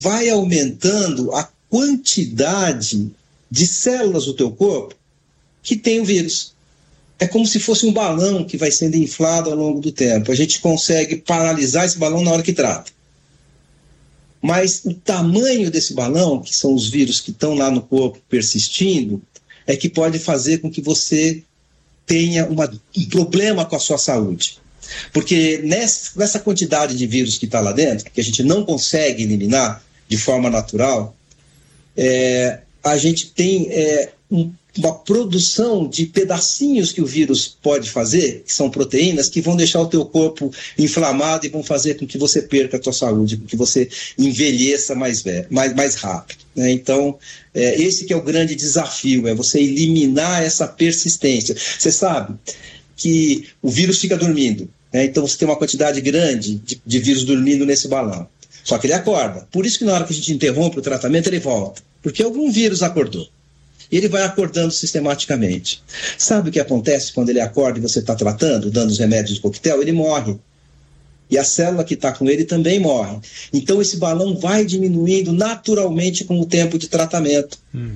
vai aumentando a quantidade de células do teu corpo que tem o vírus. É como se fosse um balão que vai sendo inflado ao longo do tempo. A gente consegue paralisar esse balão na hora que trata. Mas o tamanho desse balão, que são os vírus que estão lá no corpo persistindo, é que pode fazer com que você tenha um problema com a sua saúde. Porque nessa quantidade de vírus que está lá dentro, que a gente não consegue eliminar de forma natural, a gente tem uma produção de pedacinhos que o vírus pode fazer, que são proteínas, que vão deixar o teu corpo inflamado e vão fazer com que você perca a tua saúde, com que você envelheça mais rápido, né? Então, esse que é o grande desafio, é você eliminar essa persistência. Você sabe que o vírus fica dormindo, né? Então você tem uma quantidade grande de vírus dormindo nesse balão. Só que ele acorda. Por isso que na hora que a gente interrompe o tratamento, ele volta. Porque algum vírus acordou. E ele vai acordando sistematicamente. Sabe o que acontece quando ele acorda e você está tratando, dando os remédios de coquetel? Ele morre. E a célula que está com ele também morre. Então esse balão vai diminuindo naturalmente com o tempo de tratamento.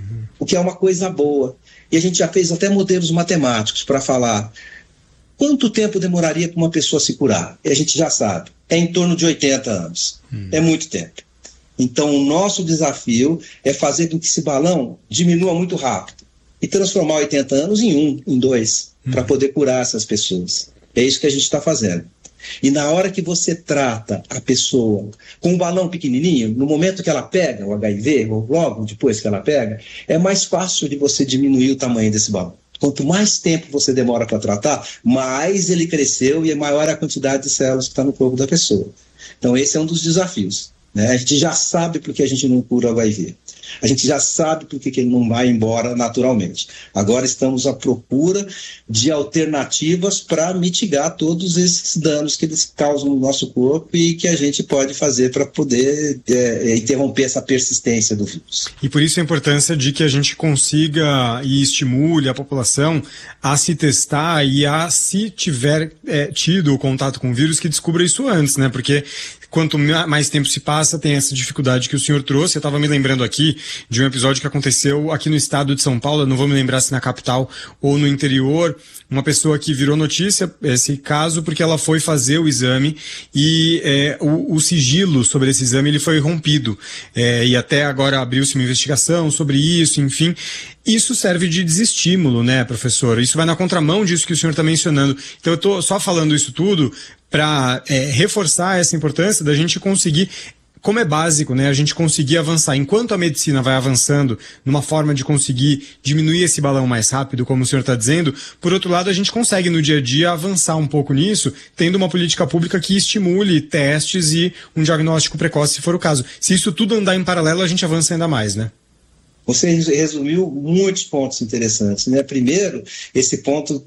O que é uma coisa boa. E a gente já fez até modelos matemáticos para falar quanto tempo demoraria para uma pessoa se curar. E a gente já sabe. É em torno de 80 anos. É muito tempo. Então, o nosso desafio é fazer com que esse balão diminua muito rápido e transformar 80 anos em 2, para poder curar essas pessoas. É isso que a gente está fazendo. E na hora que você trata a pessoa com um balão pequenininho, no momento que ela pega o HIV, ou logo depois que ela pega, é mais fácil de você diminuir o tamanho desse balão. Quanto mais tempo você demora para tratar, mais ele cresceu e maior é a quantidade de células que está no corpo da pessoa. Então, esse é um dos desafios. A gente já sabe por que a gente não cura o HIV. A gente já sabe por que ele não vai embora naturalmente. Agora estamos à procura de alternativas para mitigar todos esses danos que eles causam no nosso corpo e que a gente pode fazer para poder interromper essa persistência do vírus. E por isso a importância de que a gente consiga e estimule a população a se testar e a, se tiver tido o contato com o vírus, que descubra isso antes, né? Porque quanto mais tempo se passa, tem essa dificuldade que o senhor trouxe. Eu estava me lembrando aqui de um episódio que aconteceu aqui no estado de São Paulo, eu não vou me lembrar se na capital ou no interior, uma pessoa que virou notícia, esse caso, porque ela foi fazer o exame e o sigilo sobre esse exame ele foi rompido. E até agora abriu-se uma investigação sobre isso, enfim. Isso serve de desestímulo, né, professor? Isso vai na contramão disso que o senhor está mencionando. Então eu estou só falando isso tudo para reforçar essa importância da gente conseguir, como é básico, né, a gente conseguir avançar. Enquanto a medicina vai avançando numa forma de conseguir diminuir esse balão mais rápido, como o senhor está dizendo, por outro lado, a gente consegue no dia a dia avançar um pouco nisso, tendo uma política pública que estimule testes e um diagnóstico precoce, se for o caso. Se isso tudo andar em paralelo, a gente avança ainda mais, né? Você resumiu muitos pontos interessantes, né? Primeiro, esse ponto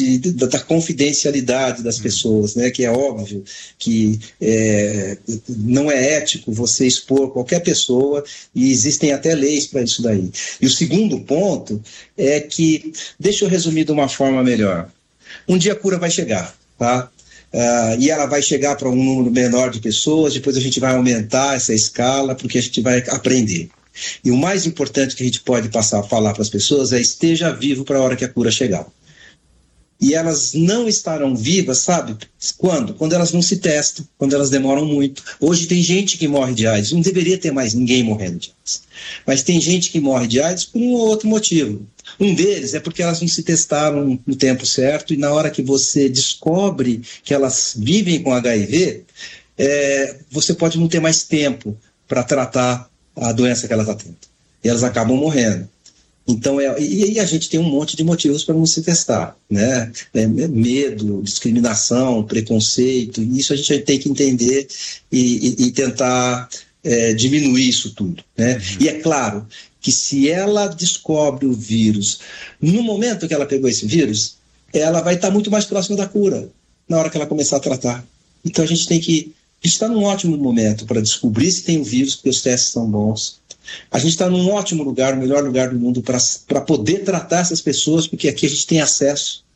da confidencialidade das pessoas, né? Que é óbvio que não é ético você expor qualquer pessoa e existem até leis para isso daí. E o segundo ponto é que, deixa eu resumir de uma forma melhor. Um dia a cura vai chegar, tá? E ela vai chegar para um número menor de pessoas, depois a gente vai aumentar essa escala porque a gente vai aprender. E o mais importante que a gente pode passar a falar para as pessoas é: esteja vivo para a hora que a cura chegar. E elas não estarão vivas, sabe? Quando? Quando elas não se testam, quando elas demoram muito. Hoje tem gente que morre de AIDS, não deveria ter mais ninguém morrendo de AIDS. Mas tem gente que morre de AIDS por um ou outro motivo. Um deles é porque elas não se testaram no tempo certo, e na hora que você descobre que elas vivem com HIV, você pode não ter mais tempo para tratar a doença que ela está tendo. E elas acabam morrendo. Então, e a gente tem um monte de motivos para não se testar, né? Medo, discriminação, preconceito, isso a gente tem que entender e tentar diminuir isso tudo, né? E é claro que se ela descobre o vírus, no momento que ela pegou esse vírus, ela vai estar muito mais próxima da cura, na hora que ela começar a tratar. Então a gente está num ótimo momento para descobrir se tem o vírus, porque os testes são bons. A gente está num ótimo lugar, o melhor lugar do mundo para poder tratar essas pessoas, porque aqui a gente tem acesso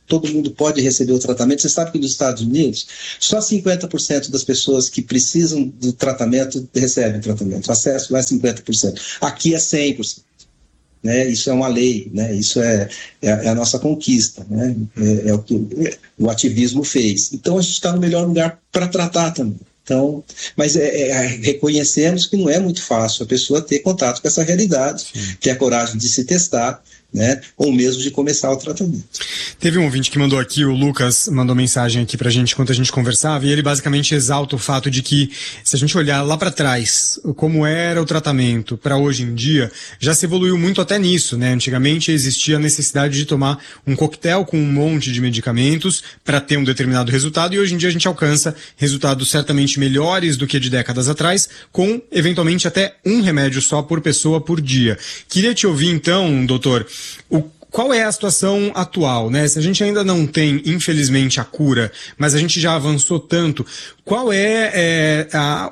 todo mundo pode receber o tratamento. Você sabe que nos Estados Unidos, só 50% das pessoas que precisam do tratamento recebem tratamento. O acesso lá é 50%. Aqui é 100%. Né? Isso é uma lei, né? Isso é a nossa conquista, né? É o que o ativismo fez. Então a gente está no melhor lugar para tratar também. Então, mas reconhecemos que não é muito fácil a pessoa ter contato com essa realidade, ter a coragem de se testar, né? Ou mesmo de começar o tratamento. Teve um ouvinte que mandou aqui, o Lucas mandou mensagem aqui pra gente enquanto a gente conversava, e ele basicamente exalta o fato de que, se a gente olhar lá para trás, como era o tratamento para hoje em dia, já se evoluiu muito até nisso, né? Antigamente existia a necessidade de tomar um coquetel com um monte de medicamentos para ter um determinado resultado, e hoje em dia a gente alcança resultados certamente melhores do que de décadas atrás, com eventualmente até um remédio só por pessoa por dia. Queria te ouvir então, doutor, qual é a situação atual, né? Se a gente ainda não tem, infelizmente, a cura, mas a gente já avançou tanto, qual é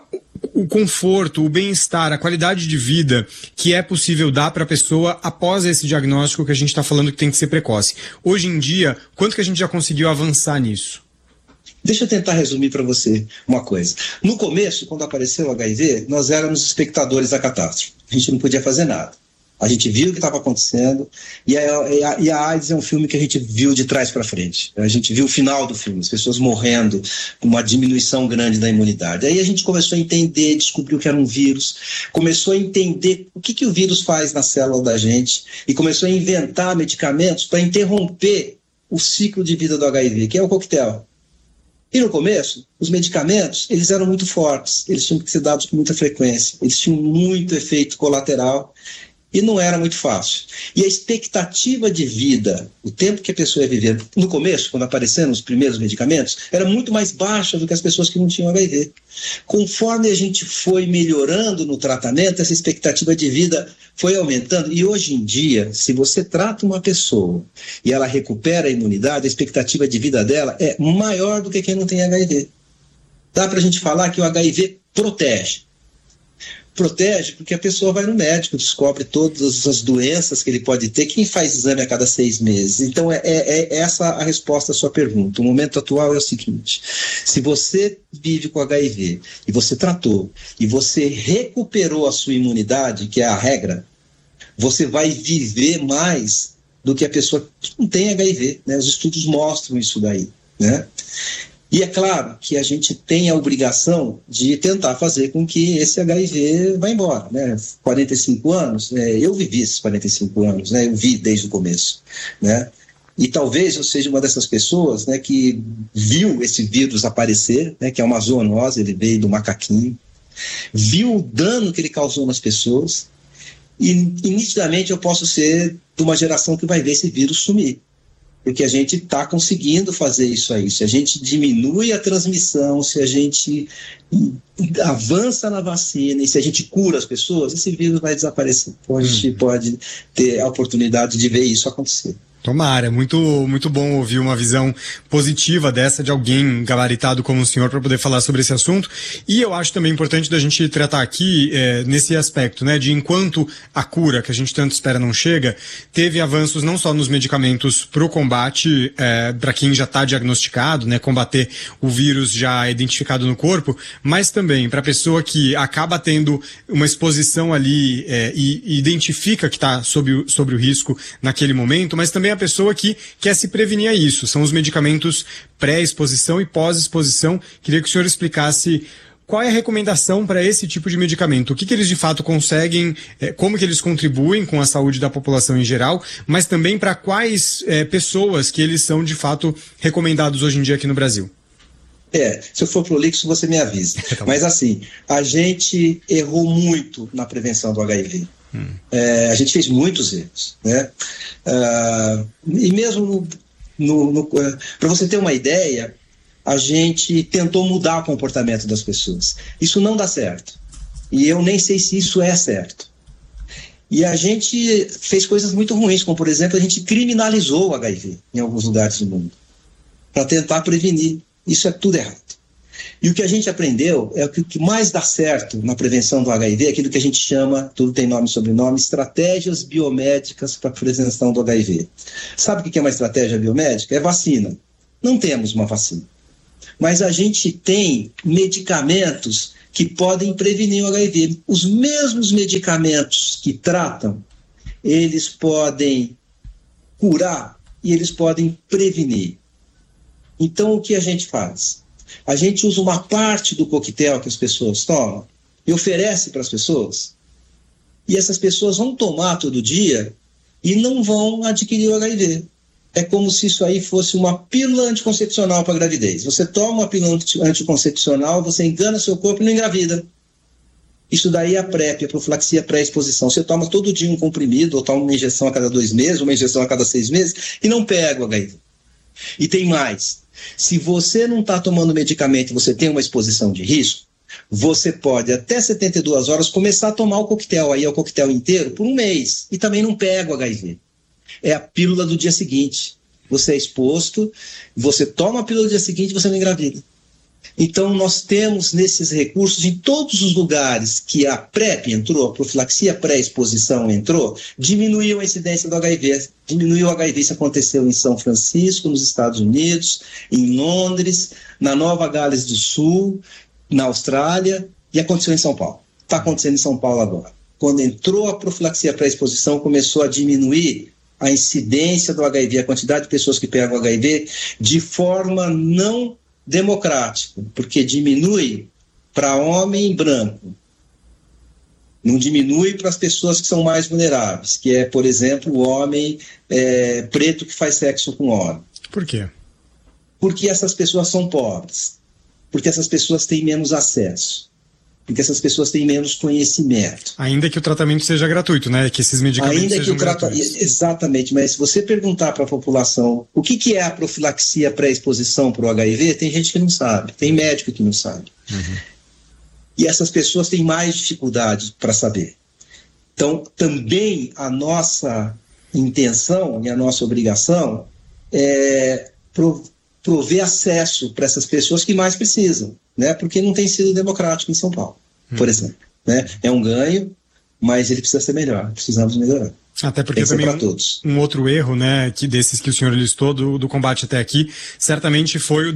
o conforto, o bem-estar, a qualidade de vida que é possível dar para a pessoa após esse diagnóstico que a gente está falando que tem que ser precoce? Hoje em dia, quanto que a gente já conseguiu avançar nisso? Deixa eu tentar resumir para você uma coisa. No começo, quando apareceu o HIV, nós éramos espectadores da catástrofe. A gente não podia fazer nada. A gente viu o que estava acontecendo, e a AIDS é um filme que a gente viu de trás para frente. A gente viu o final do filme, as pessoas morrendo, uma diminuição grande da imunidade. Aí a gente começou a entender, descobriu que era um vírus, começou a entender o que o vírus faz na célula da gente, e começou a inventar medicamentos para interromper o ciclo de vida do HIV, que é o coquetel. E no começo, os medicamentos, eles eram muito fortes, eles tinham que ser dados com muita frequência, eles tinham muito efeito colateral, e não era muito fácil. E a expectativa de vida, o tempo que a pessoa ia viver, no começo, quando apareceram os primeiros medicamentos, era muito mais baixa do que as pessoas que não tinham HIV. Conforme a gente foi melhorando no tratamento, essa expectativa de vida foi aumentando. E hoje em dia, se você trata uma pessoa e ela recupera a imunidade, a expectativa de vida dela é maior do que quem não tem HIV. Dá para a gente falar que o HIV protege. Protege porque a pessoa vai no médico, descobre todas as doenças que ele pode ter. Quem faz exame a cada 6 meses? Então é essa a resposta à sua pergunta. O momento atual é o seguinte: se você vive com HIV e você tratou e você recuperou a sua imunidade, que é a regra, você vai viver mais do que a pessoa que não tem HIV, né? Os estudos mostram isso daí, né? E é claro que a gente tem a obrigação de tentar fazer com que esse HIV vá embora, né? 45 anos, eu vivi esses 45 anos, né? Eu vi desde o começo, né? E talvez eu seja uma dessas pessoas, né, que viu esse vírus aparecer, né, que é uma zoonose, ele veio do macaquinho, viu o dano que ele causou nas pessoas, e nitidamente eu posso ser de uma geração que vai ver esse vírus sumir. Porque a gente está conseguindo fazer isso aí. Se a gente diminui a transmissão, se a gente avança na vacina e se a gente cura as pessoas, esse vírus vai desaparecer. Então a gente pode ter a oportunidade de ver isso acontecer. Tomara, muito bom ouvir uma visão positiva dessa de alguém gabaritado como o senhor para poder falar sobre esse assunto. E eu acho também importante da gente tratar aqui nesse aspecto, né, de enquanto a cura que a gente tanto espera não chega, teve avanços não só nos medicamentos para o combate, para quem já está diagnosticado, né, combater o vírus já identificado no corpo, mas também para a pessoa que acaba tendo uma exposição ali e identifica que está sobre o risco naquele momento, mas também a pessoa que quer se prevenir a isso. São os medicamentos pré-exposição e pós-exposição. Queria que o senhor explicasse qual é a recomendação para esse tipo de medicamento. O que eles de fato conseguem, como que eles contribuem com a saúde da população em geral, mas também para quais pessoas que eles são de fato recomendados hoje em dia aqui no Brasil. Se eu for prolixo, você me avisa. Mas assim, a gente errou muito na prevenção do HIV. A gente fez muitos erros, né? E mesmo para você ter uma ideia, a gente tentou mudar o comportamento das pessoas. Isso não dá certo. E eu nem sei se isso é certo. E a gente fez coisas muito ruins, como por exemplo, a gente criminalizou o HIV em alguns lugares do mundo para tentar prevenir. Isso é tudo errado. E o que a gente aprendeu é que o que mais dá certo na prevenção do HIV é aquilo que a gente chama, tudo tem nome e sobrenome, estratégias biomédicas para a prevenção do HIV. Sabe o que é uma estratégia biomédica? É vacina. Não temos uma vacina. Mas a gente tem medicamentos que podem prevenir o HIV. Os mesmos medicamentos que tratam, eles podem curar e eles podem prevenir. Então, o que a gente faz? A gente usa uma parte do coquetel que as pessoas tomam e oferece para as pessoas. E essas pessoas vão tomar todo dia e não vão adquirir o HIV. É como se isso aí fosse uma pílula anticoncepcional para a gravidez. Você toma uma pílula anticoncepcional, você engana seu corpo e não engravida. Isso daí é a PrEP, a profilaxia pré-exposição. Você toma todo dia um comprimido, ou toma uma injeção a cada 2 meses, uma injeção a cada 6 meses, e não pega o HIV. E tem mais. Se você não está tomando medicamento e você tem uma exposição de risco, você pode, até 72 horas, começar a tomar o coquetel, aí é o coquetel inteiro, por 1 mês, e também não pega o HIV. É a pílula do dia seguinte. Você é exposto, você toma a pílula do dia seguinte e você não engravida. Então, nós temos nesses recursos, em todos os lugares que a PrEP entrou, a profilaxia pré-exposição entrou, diminuiu a incidência do HIV. Diminuiu o HIV, isso aconteceu em São Francisco, nos Estados Unidos, em Londres, na Nova Gales do Sul, na Austrália, e aconteceu em São Paulo. Está acontecendo em São Paulo agora. Quando entrou a profilaxia pré-exposição, começou a diminuir a incidência do HIV, a quantidade de pessoas que pegam HIV, de forma não democrática, porque diminui para homem branco, não diminui para as pessoas que são mais vulneráveis, que é, por exemplo, o homem preto que faz sexo com homem. Por quê? Porque essas pessoas são pobres, porque essas pessoas têm menos acesso, porque essas pessoas têm menos conhecimento. Ainda que o tratamento seja gratuito, né? Que esses medicamentos sejam gratuitos. Exatamente, mas se você perguntar para a população o que é a profilaxia pré-exposição para o HIV, tem gente que não sabe, tem médico que não sabe. Uhum. E essas pessoas têm mais dificuldade para saber. Então, também a nossa intenção e a nossa obrigação é prover acesso para essas pessoas que mais precisam, né? Porque não tem sido democrático em São Paulo, por exemplo. Né? É um ganho, mas ele precisa ser melhor, precisamos melhorar. Até porque também um outro erro, né, desses que o senhor listou do combate até aqui, certamente foi o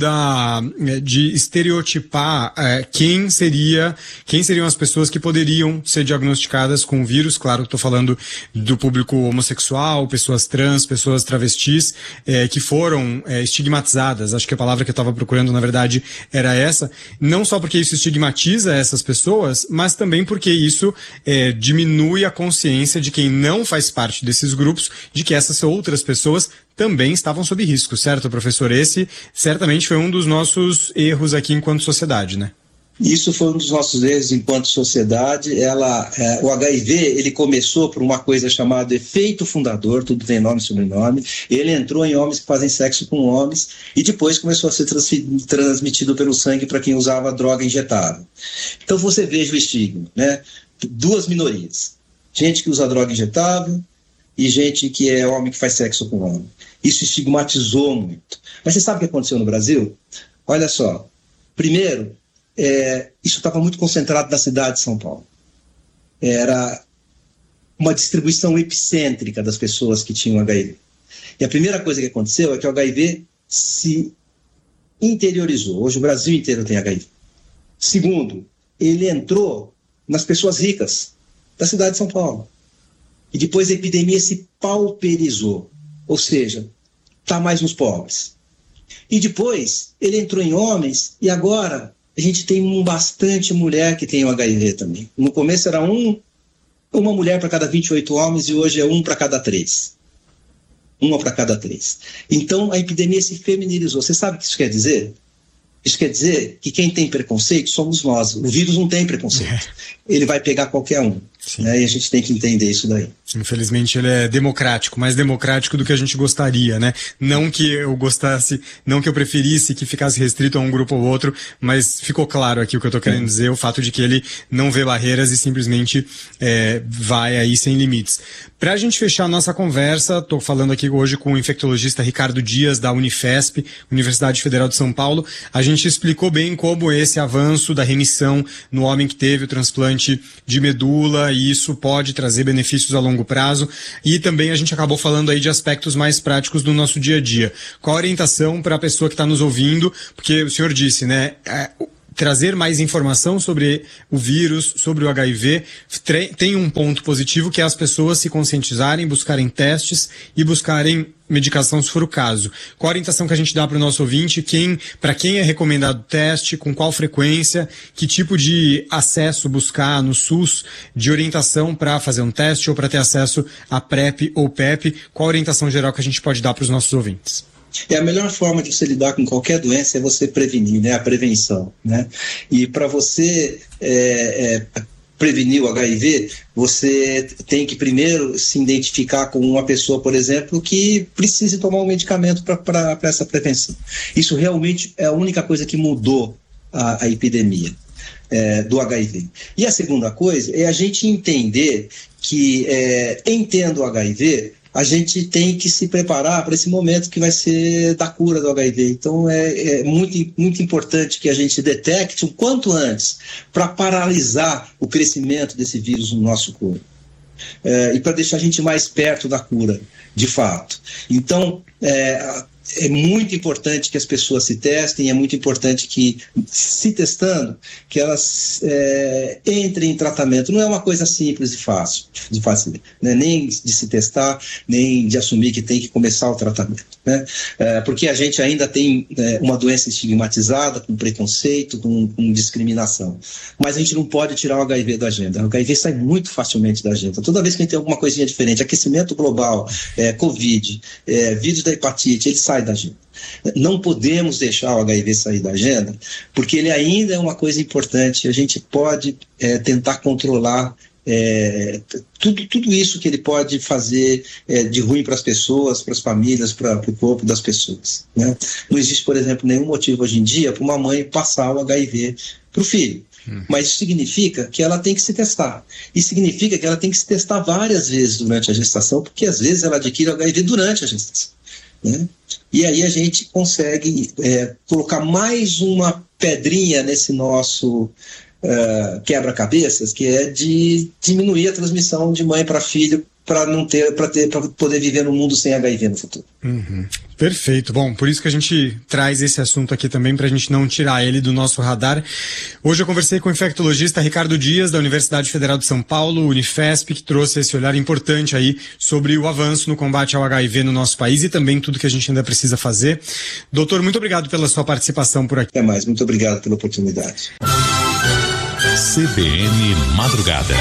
de estereotipar quem seriam as pessoas que poderiam ser diagnosticadas com o vírus. Claro que estou falando do público homossexual, pessoas trans, pessoas travestis, que foram estigmatizadas. Acho que a palavra que eu estava procurando, na verdade, era essa. Não só porque isso estigmatiza essas pessoas, mas também porque isso diminui a consciência de quem não faz parte desses grupos, de que essas outras pessoas também estavam sob risco, certo, professor? Esse certamente foi um dos nossos erros aqui enquanto sociedade, né? Isso foi um dos nossos erros enquanto sociedade. O HIV, ele começou por uma coisa chamada efeito fundador, tudo tem nome e sobrenome. Ele entrou em homens que fazem sexo com homens e depois começou a ser transmitido pelo sangue para quem usava droga injetável. Então você veja o estigma, né? 2 minorias. Gente que usa droga injetável e gente que é homem que faz sexo com homem. Isso estigmatizou muito. Mas você sabe o que aconteceu no Brasil? Olha só. Primeiro, isso estava muito concentrado na cidade de São Paulo. Era uma distribuição epicêntrica das pessoas que tinham HIV. E a primeira coisa que aconteceu é que o HIV se interiorizou. Hoje o Brasil inteiro tem HIV. Segundo, ele entrou nas pessoas ricas da cidade de São Paulo. E depois a epidemia se pauperizou, ou seja, está mais nos pobres. E depois ele entrou em homens e agora a gente tem bastante mulher que tem o HIV também. No começo era uma mulher para cada 28 homens e hoje é 1 para cada 3. 1 para cada 3. Então a epidemia se feminilizou. Você sabe o que isso quer dizer? Isso quer dizer que quem tem preconceito somos nós. O vírus não tem preconceito. Ele vai pegar qualquer um. Né? E a gente tem que entender isso daí. Infelizmente ele é democrático, mais democrático do que a gente gostaria, né? Não que eu gostasse, não que eu preferisse que ficasse restrito a um grupo ou outro, mas ficou claro aqui o que eu tô querendo dizer, o fato de que ele não vê barreiras e simplesmente vai aí sem limites. Pra gente fechar a nossa conversa, tô falando aqui hoje com o infectologista Ricardo Dias, da Unifesp, Universidade Federal de São Paulo. A gente explicou bem como esse avanço da remissão no homem que teve o transplante de medula, e isso pode trazer benefícios a longo prazo, e também a gente acabou falando aí de aspectos mais práticos do nosso dia a dia. Qual a orientação para a pessoa que está nos ouvindo? Porque o senhor disse, né, trazer mais informação sobre o vírus, sobre o HIV, tem um ponto positivo, que é as pessoas se conscientizarem, buscarem testes e buscarem medicação se for o caso. Qual a orientação que a gente dá para o nosso ouvinte? Para quem é recomendado teste, com qual frequência, que tipo de acesso buscar no SUS de orientação para fazer um teste ou para ter acesso a PrEP ou PEP? Qual a orientação geral que a gente pode dar para os nossos ouvintes? A melhor forma de você lidar com qualquer doença é você prevenir, né? A prevenção, né? E para você prevenir o HIV, você tem que primeiro se identificar com uma pessoa, por exemplo, que precise tomar um medicamento para essa prevenção. Isso realmente é a única coisa que mudou a epidemia do HIV. E a segunda coisa é a gente entender que, tendo o HIV, a gente tem que se preparar para esse momento que vai ser da cura do HIV. Então é muito, muito importante que a gente detecte o quanto antes, para paralisar o crescimento desse vírus no nosso corpo. E para deixar a gente mais perto da cura, de fato. Então, é muito importante que as pessoas se testem, é muito importante que, se testando, que elas entrem em tratamento. Não é uma coisa simples e fácil, né? Nem de se testar, nem de assumir que tem que começar o tratamento, né? Porque a gente ainda tem uma doença estigmatizada, com preconceito, com discriminação. Mas a gente não pode tirar o HIV da agenda. O HIV sai muito facilmente da agenda. Toda vez que a gente tem alguma coisinha diferente, aquecimento global, Covid, vírus da hepatite, ele sai da agenda. Não podemos deixar o HIV sair da agenda, porque ele ainda é uma coisa importante. A gente pode tentar controlar tudo isso que ele pode fazer de ruim para as pessoas, para as famílias, para o corpo das pessoas, né? Não existe, por exemplo, nenhum motivo hoje em dia para uma mãe passar o HIV para o filho. Mas isso significa que ela tem que se testar. E significa que ela tem que se testar várias vezes durante a gestação, porque às vezes ela adquire o HIV durante a gestação, né? E aí a gente consegue colocar mais uma pedrinha nesse nosso quebra-cabeças, que é de diminuir a transmissão de mãe para filho, para poder viver num mundo sem HIV no futuro. Perfeito. Bom, por isso que a gente traz esse assunto aqui também, para a gente não tirar ele do nosso radar. Hoje eu conversei com o infectologista Ricardo Dias, da Universidade Federal de São Paulo, Unifesp, que trouxe esse olhar importante aí sobre o avanço no combate ao HIV no nosso país e também tudo que a gente ainda precisa fazer. Doutor, muito obrigado pela sua participação por aqui. Até mais, muito obrigado pela oportunidade. CBN Madrugada.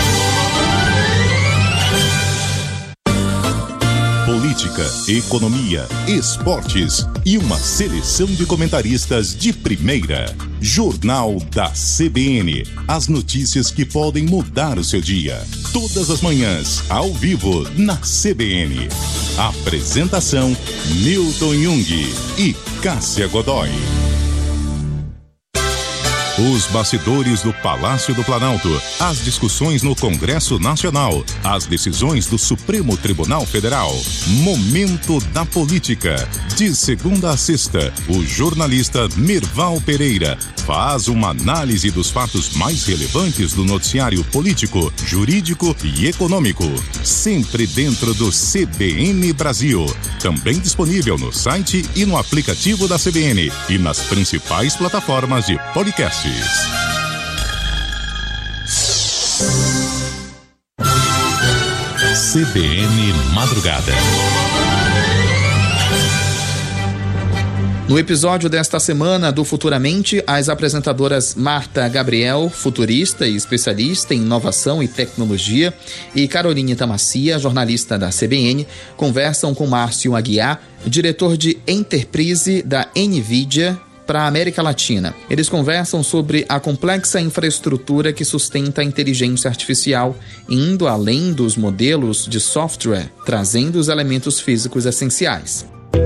Política, economia, esportes e uma seleção de comentaristas de primeira. Jornal da CBN. As notícias que podem mudar o seu dia. Todas as manhãs, ao vivo, na CBN. Apresentação: Newton Jung e Cássia Godoy. Os bastidores do Palácio do Planalto, as discussões no Congresso Nacional, as decisões do Supremo Tribunal Federal. Momento da Política. De segunda a sexta, o jornalista Merval Pereira faz uma análise dos fatos mais relevantes do noticiário político, jurídico e econômico. Sempre dentro do CBN Brasil. Também disponível no site e no aplicativo da CBN e nas principais plataformas de podcast. CBN Madrugada. No episódio desta semana do Futuramente, as apresentadoras Marta Gabriel, futurista e especialista em inovação e tecnologia, e Caroline Tamassia, jornalista da CBN, conversam com Márcio Aguiar, diretor de Enterprise da NVIDIA, para a América Latina. Eles conversam sobre a complexa infraestrutura que sustenta a inteligência artificial, indo além dos modelos de software, trazendo os elementos físicos essenciais.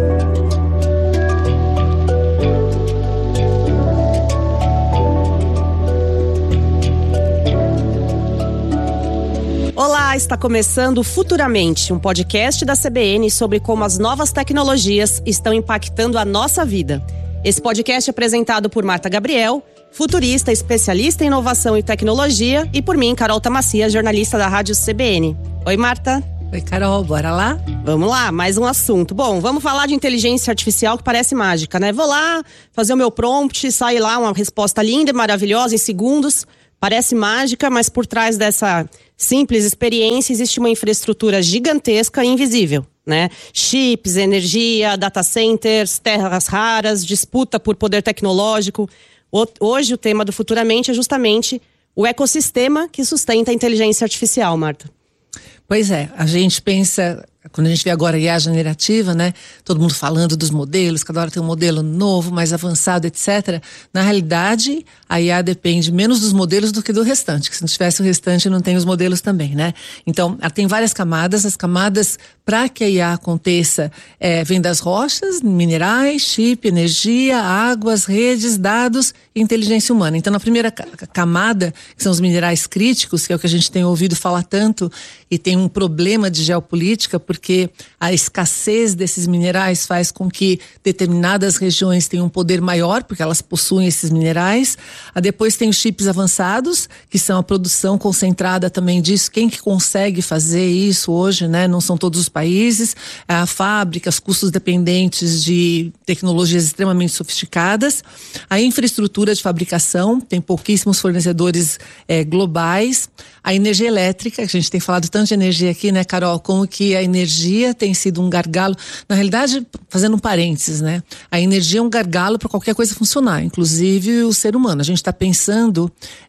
Olá, está começando Futuramente, um podcast da CBN sobre como as novas tecnologias estão impactando a nossa vida. Esse podcast é apresentado por Marta Gabriel, futurista, especialista em inovação e tecnologia, e por mim, Carol Tamassia, jornalista da Rádio CBN. Oi, Marta. Oi, Carol, bora lá? Vamos lá, mais um assunto. Bom, vamos falar de inteligência artificial que parece mágica, né? Vou lá fazer o meu prompt, sai lá uma resposta linda e maravilhosa em segundos. Parece mágica, mas por trás dessa simples experiência existe uma infraestrutura gigantesca e invisível, né? Chips, energia, data centers, terras raras, disputa por poder tecnológico. Hoje o tema do Futuramente é justamente o ecossistema que sustenta a inteligência artificial, Marta. Pois é, a gente pensa, quando a gente vê agora a IA generativa, né? Todo mundo falando dos modelos, cada hora tem um modelo novo, mais avançado, etc. Na realidade, a IA depende menos dos modelos do que do restante, que se não tivesse o restante, não tem os modelos também, né? Então, ela tem várias camadas. As camadas, para que a IA aconteça, vem das rochas, minerais, chip, energia, águas, redes, dados e inteligência humana. Então, na primeira camada, que são os minerais críticos, que é o que a gente tem ouvido falar tanto, e tem um problema de geopolítica, porque a escassez desses minerais faz com que determinadas regiões tenham um poder maior, porque elas possuem esses minerais. Depois tem os chips avançados, que são a produção concentrada também disso. Quem que consegue fazer isso hoje, né? Não são todos os países. Fábricas, custos dependentes de tecnologias extremamente sofisticadas. A infraestrutura de fabricação, tem pouquíssimos fornecedores globais. A energia elétrica, que a gente tem falado tanto de energia aqui, né, Carol? Como que a energia tem sido um gargalo. Na realidade, fazendo um parênteses, né? A energia é um gargalo para qualquer coisa funcionar, inclusive o ser humano. A gente está pensando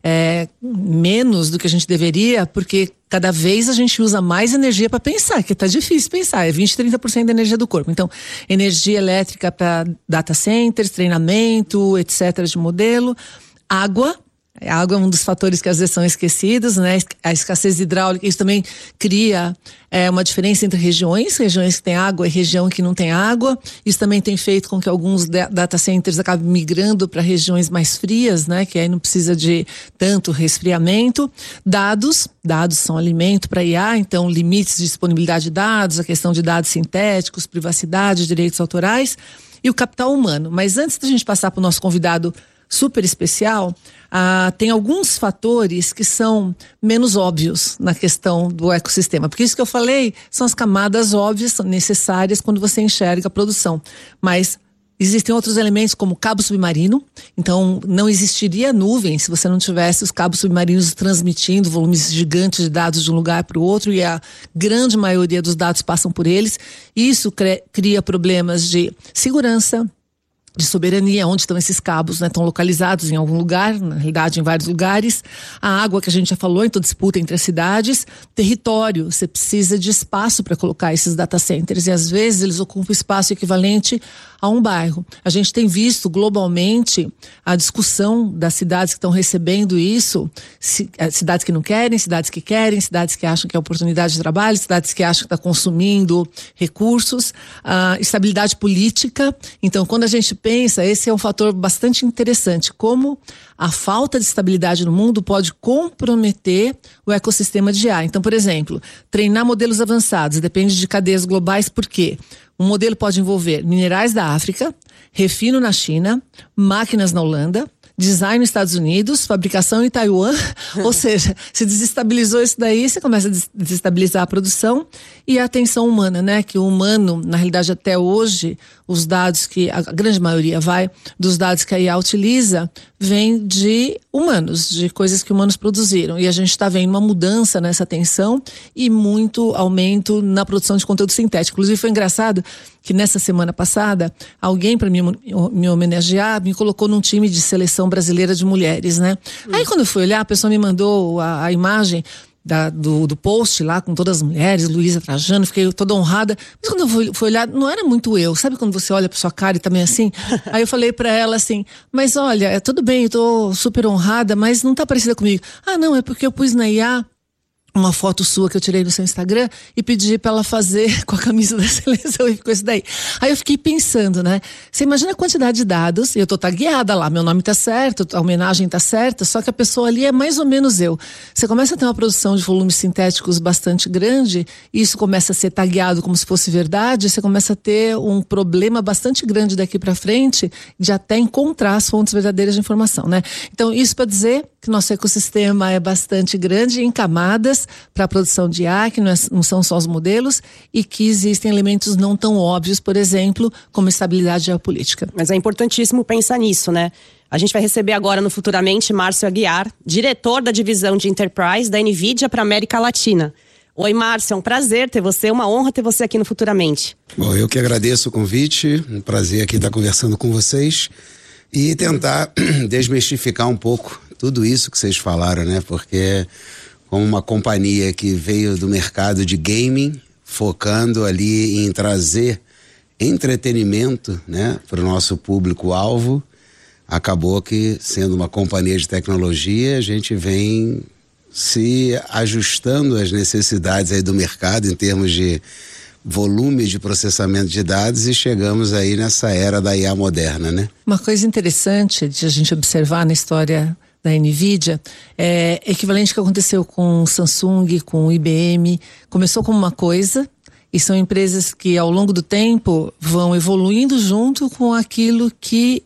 menos do que a gente deveria, porque cada vez a gente usa mais energia para pensar, que tá difícil pensar, é 20, 30% da energia do corpo. Então, energia elétrica para data centers, treinamento, etc. de modelo. Água. A água é um dos fatores que às vezes são esquecidos, né? A escassez hidráulica, isso também cria uma diferença entre regiões que têm água e região que não tem água. Isso também tem feito com que alguns data centers acabem migrando para regiões mais frias, né? Que aí não precisa de tanto resfriamento. Dados são alimento para IA, então limites de disponibilidade de dados, a questão de dados sintéticos, privacidade, direitos autorais e o capital humano. Mas antes da gente passar para o nosso convidado super especial, tem alguns fatores que são menos óbvios na questão do ecossistema. Porque isso que eu falei são as camadas óbvias, são necessárias quando você enxerga a produção. Mas existem outros elementos como cabo submarino. Então, não existiria nuvem se você não tivesse os cabos submarinos transmitindo volumes gigantes de dados de um lugar para o outro, e a grande maioria dos dados passam por eles. Isso cria problemas de segurança, de soberania, onde estão esses cabos, né? Estão localizados em algum lugar, na realidade em vários lugares. A água que a gente já falou, então disputa entre as cidades. Território, você precisa de espaço para colocar esses data centers, e às vezes eles ocupam espaço equivalente a um bairro. A gente tem visto globalmente a discussão das cidades que estão recebendo isso, cidades que não querem, cidades que querem, cidades que acham que é oportunidade de trabalho, cidades que acham que está consumindo recursos, estabilidade política. Então, quando a gente pensa, esse é um fator bastante interessante, como a falta de estabilidade no mundo pode comprometer o ecossistema de IA. Então, por exemplo, treinar modelos avançados depende de cadeias globais, por quê? Um modelo pode envolver minerais da África, refino na China, máquinas na Holanda, design nos Estados Unidos, fabricação em Taiwan, ou seja, se desestabilizou isso daí, você começa a desestabilizar a produção e a atenção humana, né? Que o humano, na realidade até hoje, os dados que, a grande maioria dos dados que a IA utiliza, vem de humanos, de coisas que humanos produziram. E a gente está vendo uma mudança nessa atenção e muito aumento na produção de conteúdo sintético. Inclusive foi engraçado que nessa semana passada, alguém para me homenagear, me colocou num time de seleção brasileira de mulheres, né? Aí quando eu fui olhar, a pessoa me mandou a imagem do post lá com todas as mulheres, Luísa Trajano, fiquei toda honrada. Mas quando eu fui olhar, não era muito eu. Sabe quando você olha pra sua cara e tá meio assim? Aí eu falei pra ela assim, mas olha, tudo bem, eu tô super honrada, mas não tá parecida comigo. Ah, não, é porque eu pus na IA uma foto sua que eu tirei no seu Instagram e pedi pra ela fazer com a camisa da seleção e ficou isso daí. Aí eu fiquei pensando, né? Você imagina a quantidade de dados, e eu tô tagueada lá, meu nome tá certo, a homenagem tá certa, só que a pessoa ali é mais ou menos eu. Você começa a ter uma produção de volumes sintéticos bastante grande, e isso começa a ser tagueado como se fosse verdade, você começa a ter um problema bastante grande daqui pra frente de até encontrar as fontes verdadeiras de informação, né? Então, isso para dizer que nosso ecossistema é bastante grande em camadas para a produção de IA, que não são só os modelos, e que existem elementos não tão óbvios, por exemplo, como estabilidade geopolítica. Mas é importantíssimo pensar nisso, né? A gente vai receber agora no Futuramente Márcio Aguiar, diretor da divisão de Enterprise da NVIDIA para a América Latina. Oi, Márcio, é um prazer ter você, uma honra ter você aqui no Futuramente. Bom, eu que agradeço o convite, um prazer aqui estar conversando com vocês e tentar desmistificar um pouco tudo isso que vocês falaram, né? Porque como uma companhia que veio do mercado de gaming, focando ali em trazer entretenimento, né, para o nosso público-alvo, acabou que, sendo uma companhia de tecnologia, a gente vem se ajustando às necessidades aí do mercado em termos de volume de processamento de dados e chegamos aí nessa era da IA moderna, né? Uma coisa interessante de a gente observar na história da NVIDIA é equivalente ao que aconteceu com Samsung, com IBM. Começou como uma coisa e são empresas que ao longo do tempo vão evoluindo junto com aquilo que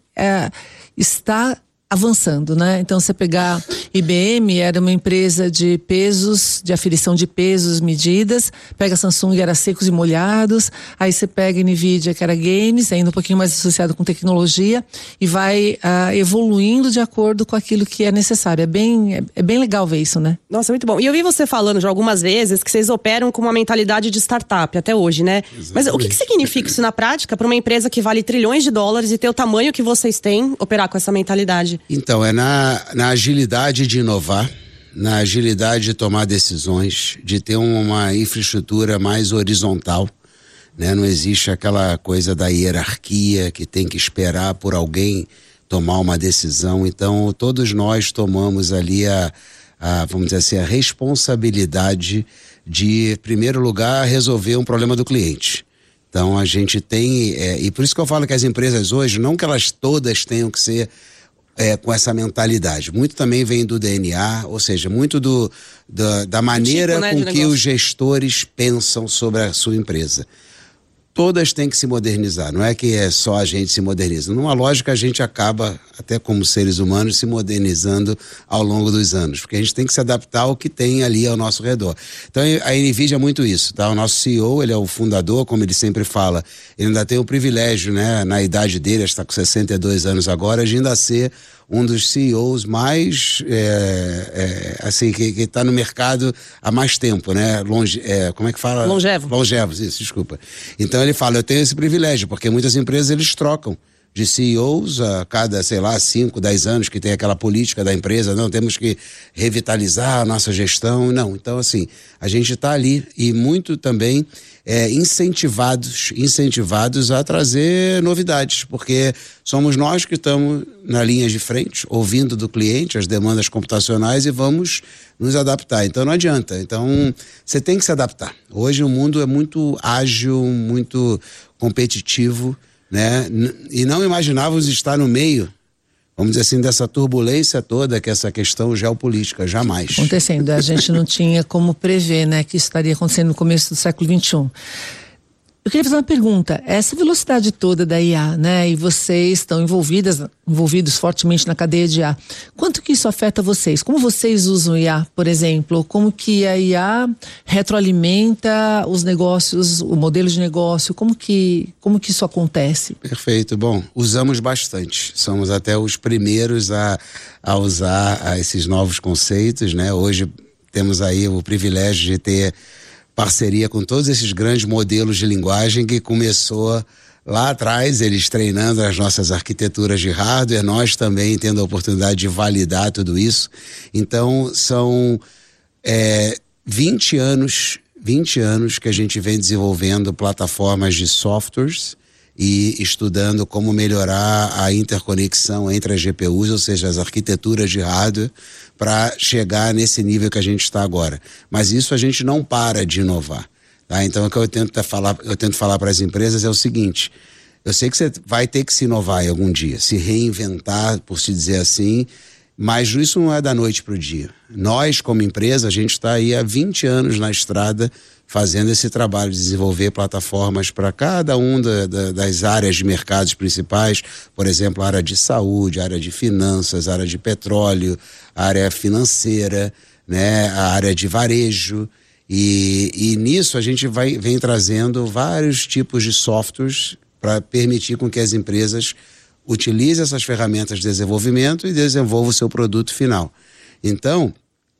está avançando, né? Então, você pegar IBM, era uma empresa de pesos, de aferição de pesos, medidas. Pega a Samsung, era secos e molhados. Aí você pega a NVIDIA, que era games, ainda um pouquinho mais associado com tecnologia, e vai evoluindo de acordo com aquilo que é necessário. É bem legal ver isso, né? Nossa, muito bom. E eu vi você falando já algumas vezes que vocês operam com uma mentalidade de startup até hoje, né? Exatamente. Mas o que significa isso na prática para uma empresa que vale trilhões de dólares e ter o tamanho que vocês têm, operar com essa mentalidade? Então, é na agilidade de inovar, na agilidade de tomar decisões, de ter uma infraestrutura mais horizontal, né? Não existe aquela coisa da hierarquia que tem que esperar por alguém tomar uma decisão. Então, todos nós tomamos ali vamos dizer assim, a responsabilidade de, em primeiro lugar, resolver um problema do cliente. Então, a gente tem, e por isso que eu falo que as empresas hoje, não que elas todas tenham que ser com essa mentalidade. Muito também vem do DNA, ou seja, muito da maneira tipo, né, com que os gestores pensam sobre a sua empresa. Todas têm que se modernizar, não é que é só a gente se moderniza. Numa lógica, a gente acaba, até como seres humanos, se modernizando ao longo dos anos, porque a gente tem que se adaptar ao que tem ali ao nosso redor. Então, a NVIDIA é muito isso, tá? O nosso CEO, ele é o fundador, como ele sempre fala, ele ainda tem o privilégio, né, na idade dele, está com 62 anos agora, de ainda ser um dos CEOs mais, assim, que está no mercado há mais tempo, né? Como é que fala? Longevos, isso, desculpa. Então ele fala, eu tenho esse privilégio, porque muitas empresas eles trocam de CEOs a cada, 5, 10 anos, que tem aquela política da empresa, não, temos que revitalizar a nossa gestão, não. Então, assim, a gente está ali e muito também incentivados a trazer novidades, porque somos nós que estamos na linha de frente, ouvindo do cliente as demandas computacionais e vamos nos adaptar. Então não adianta. Então você tem que se adaptar. Hoje o mundo é muito ágil, muito competitivo, né? E não imaginávamos estar no meio, vamos dizer assim, dessa turbulência toda, que é essa questão geopolítica, jamais. Acontecendo, a gente não tinha como prever, né, que isso estaria acontecendo no começo do século XXI. Eu queria fazer uma pergunta, essa velocidade toda da IA, né, e vocês estão envolvidos fortemente na cadeia de IA, quanto que isso afeta vocês? Como vocês usam IA, por exemplo? Como que a IA retroalimenta os negócios, o modelo de negócio? Como que isso acontece? Perfeito, bom, usamos bastante, somos até os primeiros a usar esses novos conceitos, né, hoje temos aí o privilégio de ter parceria com todos esses grandes modelos de linguagem que começou lá atrás, eles treinando as nossas arquiteturas de hardware, nós também tendo a oportunidade de validar tudo isso. Então, 20 anos que a gente vem desenvolvendo plataformas de softwares e estudando como melhorar a interconexão entre as GPUs, ou seja, as arquiteturas de hardware, para chegar nesse nível que a gente está agora. Mas isso a gente não para de inovar. Tá? Então o que eu tento falar para as empresas é o seguinte: eu sei que você vai ter que se inovar em algum dia, se reinventar, por se dizer assim, mas isso não é da noite para o dia. Nós, como empresa, a gente está aí há 20 anos na estrada fazendo esse trabalho de desenvolver plataformas para cada das áreas de mercados principais, por exemplo, a área de saúde, a área de finanças, a área de petróleo, a área financeira, né, a área de varejo. E nisso a gente vem trazendo vários tipos de softwares para permitir com que as empresas utilizem essas ferramentas de desenvolvimento e desenvolvam o seu produto final. Então,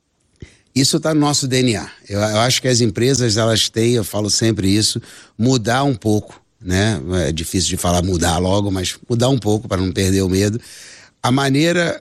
isso está no nosso DNA. Eu acho que as empresas, elas têm, eu falo sempre isso, mudar um pouco, né? É difícil de falar mudar logo, mas mudar um pouco para não perder o medo. A maneira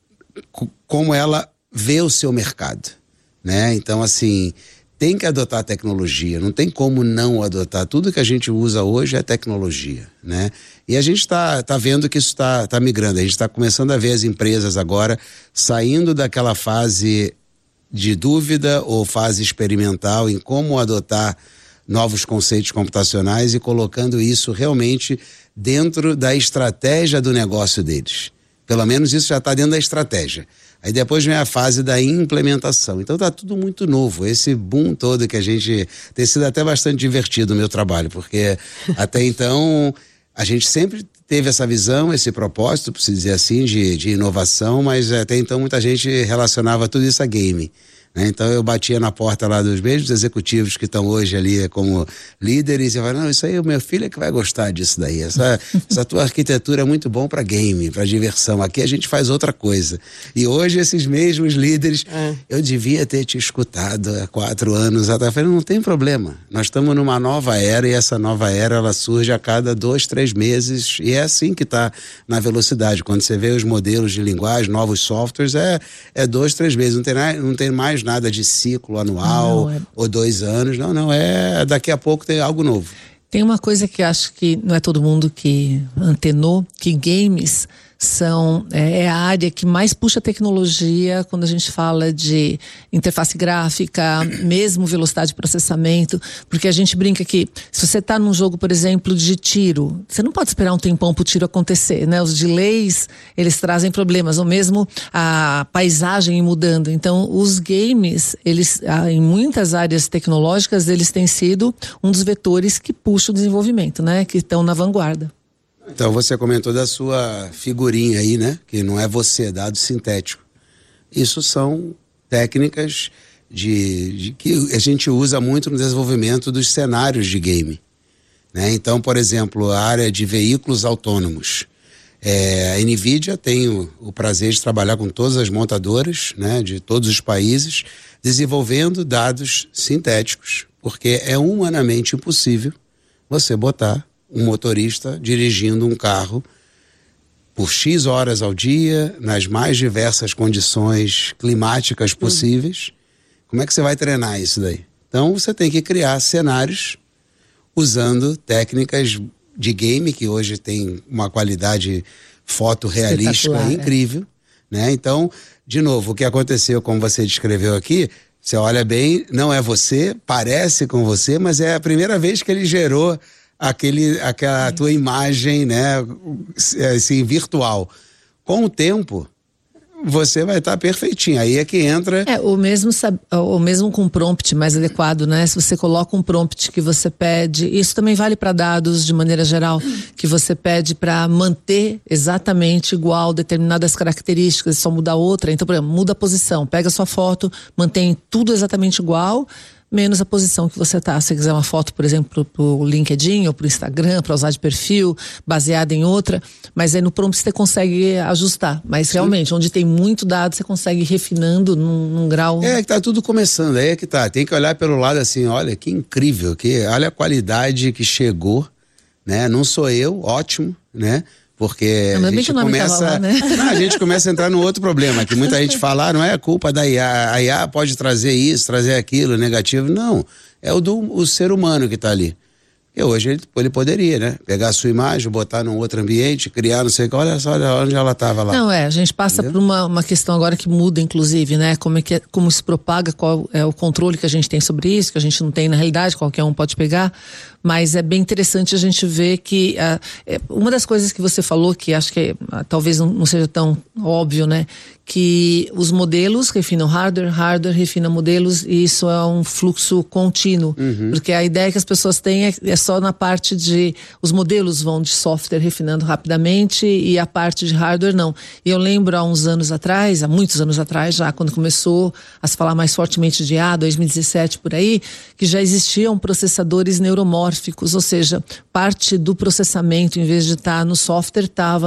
como ela vê o seu mercado, né? Então, assim, tem que adotar tecnologia, não tem como não adotar. Tudo que a gente usa hoje é tecnologia, né? E a gente está vendo que isso está migrando. A gente está começando a ver as empresas agora saindo daquela fase de dúvida ou fase experimental em como adotar novos conceitos computacionais e colocando isso realmente dentro da estratégia do negócio deles. Pelo menos isso já está dentro da estratégia. Aí depois vem a fase da implementação. Então está tudo muito novo. Esse boom todo que a gente... Tem sido até bastante divertido o meu trabalho, porque até então a gente sempre teve essa visão, esse propósito, por se dizer assim, de inovação, mas até então muita gente relacionava tudo isso a game, né? Então eu batia na porta lá dos mesmos executivos que estão hoje ali como líderes e eu falava, não, isso aí o meu filho é que vai gostar disso daí, essa tua arquitetura é muito bom para game, para diversão, aqui a gente faz outra coisa. E hoje esses mesmos líderes, eu devia ter te escutado há 4 anos atrás. Eu falei, não tem problema, nós estamos numa nova era e essa nova era ela surge a cada 2, 3 meses e é assim que está na velocidade. Quando você vê os modelos de linguagem, novos softwares, é 2, 3 meses, não tem mais nada de ciclo anual ou 2 anos, não, daqui a pouco tem algo novo. Tem uma coisa que acho que não é todo mundo que antenou, que games é a área que mais puxa tecnologia quando a gente fala de interface gráfica, mesmo velocidade de processamento, porque a gente brinca que se você está num jogo, por exemplo, de tiro, você não pode esperar um tempão para o tiro acontecer, né? Os delays, eles trazem problemas, ou mesmo a paisagem mudando. Então, os games, eles, em muitas áreas tecnológicas, eles têm sido um dos vetores que puxa o desenvolvimento, né? Que estão na vanguarda. Então você comentou da sua figurinha aí, né? Que não é você, dado sintético. Isso são técnicas que a gente usa muito no desenvolvimento dos cenários de game, né? Então, por exemplo, a área de veículos autônomos. A NVIDIA tem o prazer de trabalhar com todas as montadoras, né, de todos os países, desenvolvendo dados sintéticos, porque é humanamente impossível você botar um motorista dirigindo um carro por X horas ao dia, nas mais diversas condições climáticas possíveis. Como é que você vai treinar isso daí? Então você tem que criar cenários usando técnicas de game, que hoje tem uma qualidade fotorrealística incrível, né? Então, de novo, o que aconteceu, como você descreveu aqui, você olha bem, não é você, parece com você, mas é a primeira vez que ele gerou aquela tua imagem, né, assim, virtual. Com o tempo, você vai estar perfeitinho. Aí é que entra... ou mesmo com um prompt mais adequado, né? Se você coloca um prompt que você pede, isso também vale para dados de maneira geral, que você pede para manter exatamente igual determinadas características, só mudar outra. Então, por exemplo, muda a posição, pega a sua foto, mantém tudo exatamente igual, menos a posição que você tá. Se você quiser uma foto, por exemplo, pro LinkedIn ou pro Instagram, para usar de perfil, baseada em outra, mas aí no prompt você consegue ajustar. Mas realmente, onde tem muito dado, você consegue ir refinando num grau... que tá tudo começando, aí é que tá. Tem que olhar pelo lado assim, olha que incrível, olha a qualidade que chegou, né? Não sou eu, ótimo, né? Porque a gente começa, né? A gente começa a entrar num outro problema, que muita gente fala, não é culpa da IA, a IA pode trazer isso, trazer aquilo, negativo. Não, é o ser humano que está ali. E hoje ele poderia, né? Pegar a sua imagem, botar num outro ambiente, criar não sei o que, olha só onde ela estava lá. Não, a gente passa por uma questão agora que muda, inclusive, né? Como se propaga, qual é o controle que a gente tem sobre isso, que a gente não tem na realidade, qualquer um pode pegar. Mas é bem interessante a gente ver que uma das coisas que você falou, que acho que talvez não seja tão óbvio, né? Que os modelos refinam hardware refina modelos, e isso é um fluxo contínuo. Porque a ideia que as pessoas têm é só na parte de... Os modelos vão de software refinando rapidamente e a parte de hardware não. E eu lembro há muitos anos atrás já, quando começou a se falar mais fortemente de IA, 2017 por aí, que já existiam processadores neuromórficos, ou seja, parte do processamento, em vez de estar no software, estava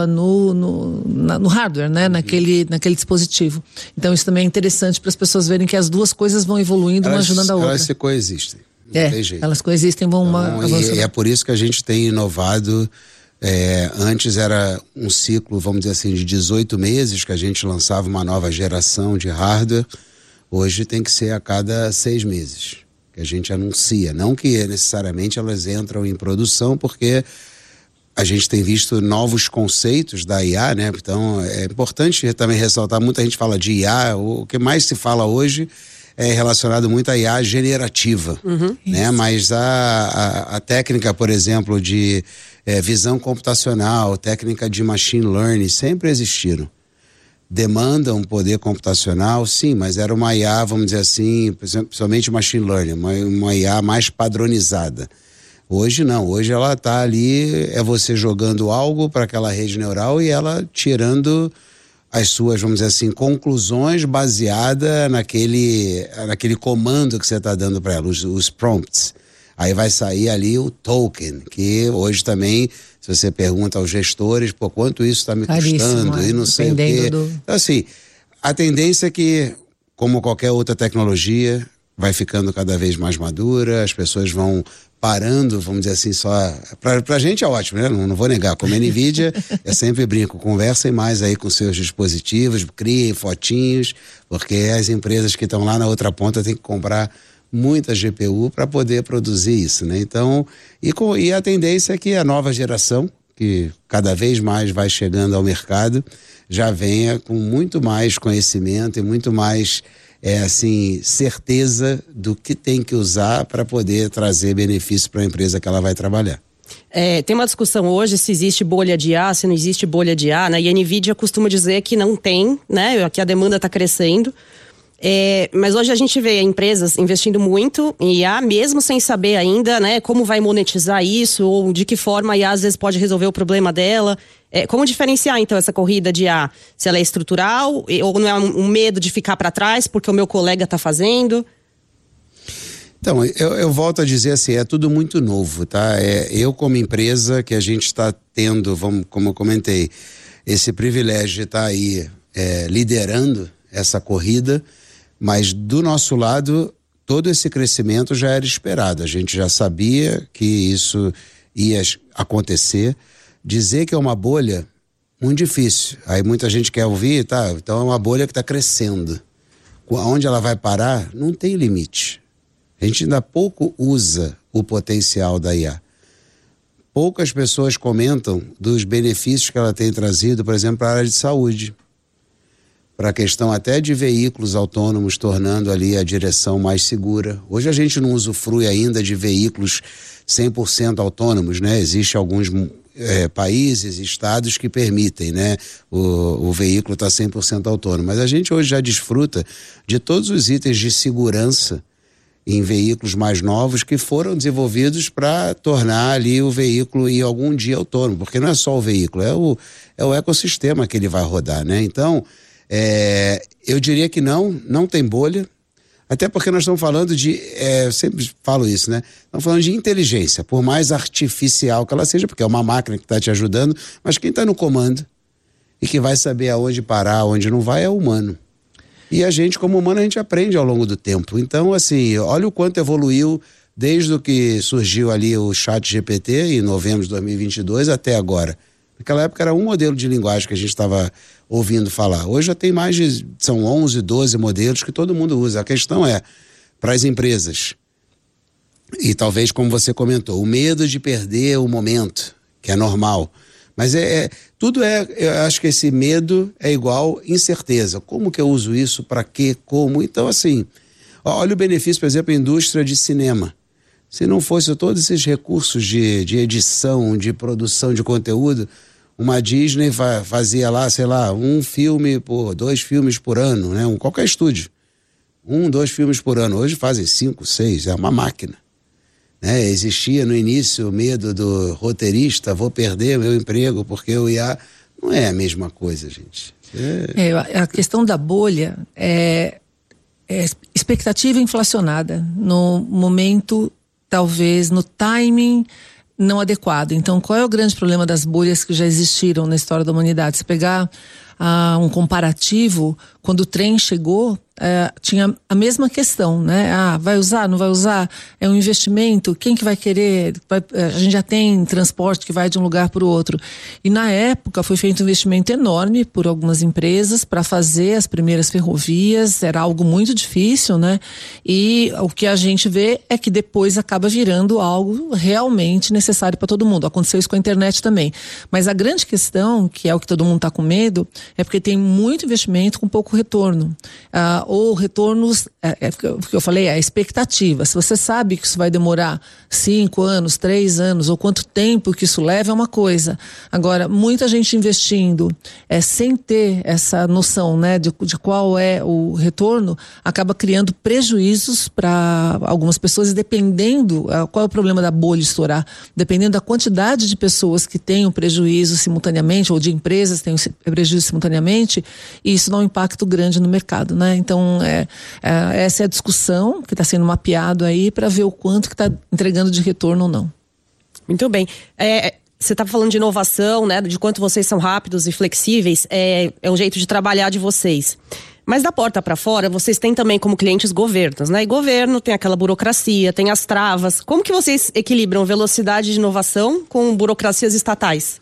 no hardware, né? Naquele dispositivo. Então isso também é interessante para as pessoas verem que as duas coisas vão evoluindo, uma ajudando a outra. Elas se coexistem. Não tem jeito. Elas coexistem, vão avançando. E é por isso que a gente tem inovado. Antes era um ciclo, vamos dizer assim, de 18 meses que a gente lançava uma nova geração de hardware. Hoje tem que ser a cada 6 meses que a gente anuncia. Não que necessariamente elas entram em produção, porque a gente tem visto novos conceitos da IA, né? Então é importante também ressaltar, muita gente fala de IA, o que mais se fala hoje é relacionado muito à IA generativa, né? Mas a técnica, por exemplo, de visão computacional, técnica de machine learning, sempre existiram. Demanda um poder computacional, sim, mas era uma IA, vamos dizer assim, principalmente machine learning, uma IA mais padronizada. Hoje não, hoje ela está ali, é você jogando algo para aquela rede neural e ela tirando as suas, vamos dizer assim, conclusões baseada naquele comando que você está dando para ela, os prompts. Aí vai sair ali o token, que hoje também, se você pergunta aos gestores, quanto isso está me custando e não sei o quê. Então, assim, a tendência é que, como qualquer outra tecnologia, vai ficando cada vez mais madura, as pessoas vão parando, vamos dizer assim, só... Pra gente é ótimo, né? Não vou negar. Como a NVIDIA, eu sempre brinco, conversem mais aí com seus dispositivos, criem fotinhos, porque as empresas que estão lá na outra ponta têm que comprar muita GPU para poder produzir isso, né? Então, e a tendência é que a nova geração, que cada vez mais vai chegando ao mercado, já venha com muito mais conhecimento e muito mais... certeza do que tem que usar para poder trazer benefício para a empresa que ela vai trabalhar. Tem uma discussão hoje se existe bolha de IA, se não existe bolha de IA, né? E a NVIDIA costuma dizer que não tem, né? Que a demanda está crescendo. Mas hoje a gente vê empresas investindo muito em IA, mesmo sem saber ainda, né, como vai monetizar isso, ou de que forma a IA às vezes pode resolver o problema dela. Como diferenciar então essa corrida de IA? Se ela é estrutural ou não é um medo de ficar para trás porque o meu colega está fazendo? Então, eu volto a dizer assim, é tudo muito novo, tá? Eu como empresa que a gente está tendo, como eu comentei, esse privilégio de estar aí liderando essa corrida, mas do nosso lado, todo esse crescimento já era esperado. A gente já sabia que isso ia acontecer. Dizer que é uma bolha, muito difícil. Aí muita gente quer ouvir, tá? Então é uma bolha que está crescendo. Onde ela vai parar, não tem limite. A gente ainda pouco usa o potencial da IA. Poucas pessoas comentam dos benefícios que ela tem trazido, por exemplo, para a área de saúde. Para a questão até de veículos autônomos, tornando ali a direção mais segura. Hoje a gente não usufrui ainda de veículos 100% autônomos, né? Existem alguns países, estados que permitem, né? O veículo está 100% autônomo. Mas a gente hoje já desfruta de todos os itens de segurança em veículos mais novos que foram desenvolvidos para tornar ali o veículo em algum dia autônomo. Porque não é só o veículo, é o ecossistema que ele vai rodar, né? Então... eu diria que não tem bolha, até porque nós estamos falando eu sempre falo isso, né? Estamos falando de inteligência, por mais artificial que ela seja, porque é uma máquina que está te ajudando, mas quem está no comando e que vai saber aonde parar, aonde não vai, é o humano. E a gente, como humano, a gente aprende ao longo do tempo. Então, assim, olha o quanto evoluiu desde o que surgiu ali o ChatGPT em novembro de 2022 até agora. Naquela época era um modelo de linguagem que a gente estava ouvindo falar. Hoje já tem são 11, 12 modelos que todo mundo usa. A questão é, para as empresas, e talvez como você comentou, o medo de perder o momento, que é normal. Mas eu acho que esse medo é igual incerteza. Como que eu uso isso? Para quê? Como? Então, assim, olha o benefício, por exemplo, a indústria de cinema. Se não fosse todos esses recursos de edição, de produção de conteúdo, uma Disney fazia lá, sei lá, 2 filmes por ano, né? Qualquer estúdio. 2 filmes por ano. Hoje fazem 5, 6, é uma máquina. Né? Existia no início o medo do roteirista, vou perder meu emprego porque o IA... Não é a mesma coisa, gente. A questão da bolha é expectativa inflacionada no momento, talvez no timing não adequado. Então, qual é o grande problema das bolhas que já existiram na história da humanidade? Se pegar um comparativo, quando o trem chegou, tinha a mesma questão, né? Vai usar, não vai usar? É um investimento, quem que vai querer? A gente já tem transporte que vai de um lugar para o outro. E na época foi feito um investimento enorme por algumas empresas para fazer as primeiras ferrovias, era algo muito difícil, né? E o que a gente vê é que depois acaba virando algo realmente necessário para todo mundo. Aconteceu isso com a internet também. Mas a grande questão, que é o que todo mundo está com medo, é porque tem muito investimento com pouco retorno. Ou retornos, o que eu falei, a expectativa. Se você sabe que isso vai demorar 5 anos, 3 anos, ou quanto tempo que isso leva, é uma coisa. Agora, muita gente investindo sem ter essa noção, né, de qual é o retorno, acaba criando prejuízos para algumas pessoas, e dependendo, qual é o problema da bolha estourar? Dependendo da quantidade de pessoas que têm um prejuízo simultaneamente, ou de empresas que têm um prejuízo simultaneamente, e isso dá um impacto grande no mercado, né? Então, essa é a discussão que está sendo mapeado aí para ver o quanto que está entregando de retorno ou não. Muito bem. Você está falando de inovação, né? De quanto vocês são rápidos e flexíveis. É um jeito de trabalhar de vocês. Mas da porta para fora, vocês têm também como clientes governos, né? E governo tem aquela burocracia, tem as travas. Como que vocês equilibram velocidade de inovação com burocracias estatais?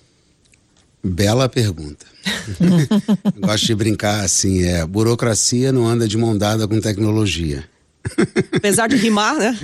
Bela pergunta. Gosto de brincar assim, burocracia não anda de mão dada com tecnologia. Apesar de rimar, né?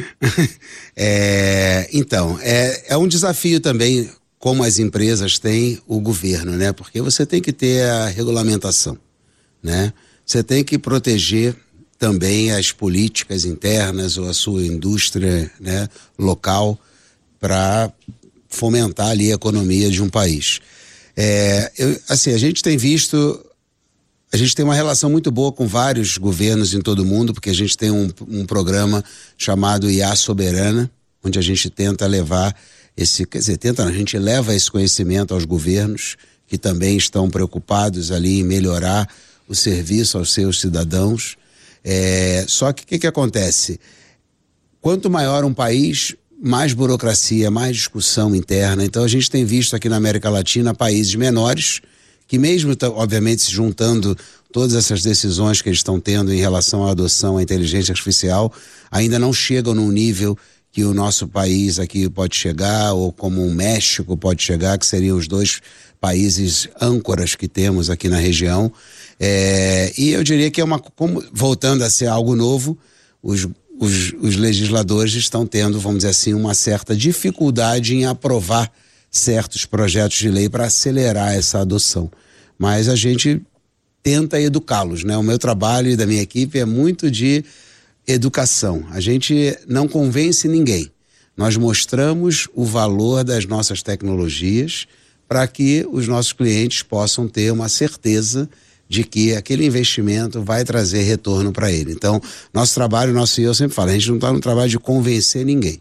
Então, é um desafio também, como as empresas têm o governo, né? Porque você tem que ter a regulamentação, né? Você tem que proteger também as políticas internas ou a sua indústria, né, local, para fomentar ali a economia de um país. A gente tem visto, a gente tem uma relação muito boa com vários governos em todo o mundo, porque a gente tem um programa chamado IA Soberana, onde a gente tenta levar a gente leva esse conhecimento aos governos, que também estão preocupados ali em melhorar o serviço aos seus cidadãos. Só que o que acontece? Quanto maior um país, mais burocracia, mais discussão interna. Então a gente tem visto aqui na América Latina países menores que, mesmo obviamente se juntando todas essas decisões que eles estão tendo em relação à adoção à inteligência artificial, ainda não chegam num nível que o nosso país aqui pode chegar, ou como o México pode chegar, que seriam os 2 países âncoras que temos aqui na região. E eu diria que voltando a ser algo novo, os legisladores estão tendo, vamos dizer assim, uma certa dificuldade em aprovar certos projetos de lei para acelerar essa adoção. Mas a gente tenta educá-los, né? O meu trabalho e da minha equipe é muito de educação. A gente não convence ninguém. Nós mostramos o valor das nossas tecnologias para que os nossos clientes possam ter uma certeza de que aquele investimento vai trazer retorno para ele. Então, nosso trabalho, nosso CEO sempre fala, a gente não está no trabalho de convencer ninguém.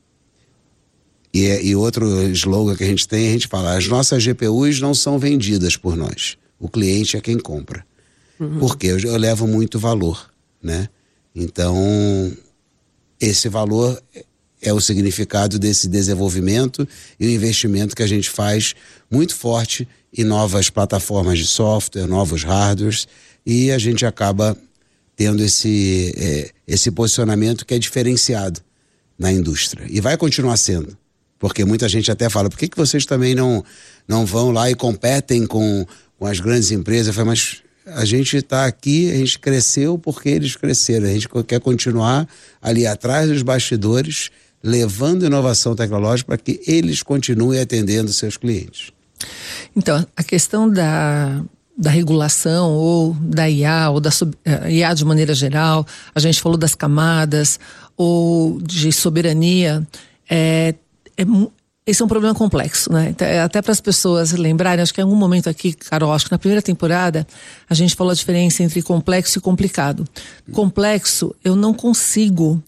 E outro slogan que a gente tem, a gente fala, as nossas GPUs não são vendidas por nós. O cliente é quem compra. Porque eu levo muito valor, né? Então, esse valor é o significado desse desenvolvimento e o investimento que a gente faz muito forte em novas plataformas de software, novos hardwares, e a gente acaba tendo esse posicionamento que é diferenciado na indústria. E vai continuar sendo, Porque muita gente até fala, por que vocês também não vão lá e competem com as grandes empresas? Eu falo, mas a gente está aqui, a gente cresceu porque eles cresceram. A gente quer continuar ali atrás dos bastidores, levando inovação tecnológica para que eles continuem atendendo seus clientes. Então, a questão da regulação ou da IA, ou da IA de maneira geral, a gente falou das camadas, ou de soberania, esse é um problema complexo, né? Até para as pessoas lembrarem, acho que em algum momento aqui, Carol, acho que na primeira temporada a gente falou a diferença entre complexo e complicado. Complexo, eu não consigo